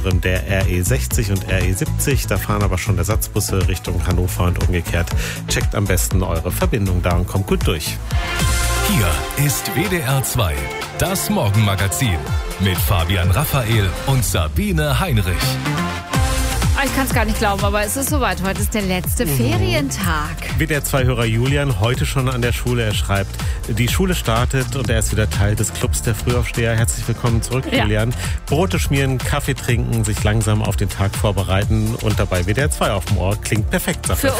anderem der RE60 und RE70. Da fahren aber schon Ersatzbusse Richtung Hannover und umgekehrt. Checkt am besten eure Verbindung da und kommt gut durch. Hier ist WDR 2, das Morgenmagazin mit Fabian Raphael und Sabine Heinrich. Ich kann es gar nicht glauben, aber es ist soweit. Heute ist der letzte Ferientag. WDR2-Hörer Julian, heute schon an der Schule. Er schreibt, die Schule startet und er ist wieder Teil des Clubs der Frühaufsteher. Herzlich willkommen zurück, Julian. Brote schmieren, Kaffee trinken, sich langsam auf den Tag vorbereiten und dabei WDR2 auf dem Ohr. Klingt perfekt, sagt er.